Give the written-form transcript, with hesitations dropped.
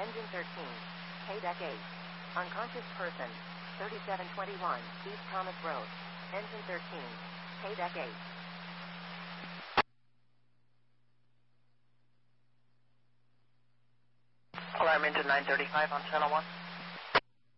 Engine 13. Paydeck 8. Unconscious person. 3721 East Thomas Road. Engine 13. Paydeck 8. Alarm engine 935 on channel 1.